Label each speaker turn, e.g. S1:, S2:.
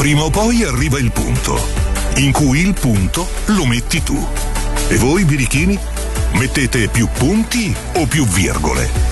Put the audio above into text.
S1: Prima o poi arriva il punto, in cui il punto lo metti tu. E voi, birichini? Mettete più punti o più virgole?